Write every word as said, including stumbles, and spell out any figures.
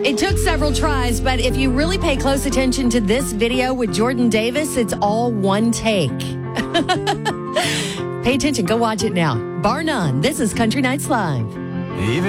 It took several tries, but if you really pay close attention to this video with Jordan Davis, it's all one take. Pay attention. Go watch it now. Bar none. This is Country Nights Live. Even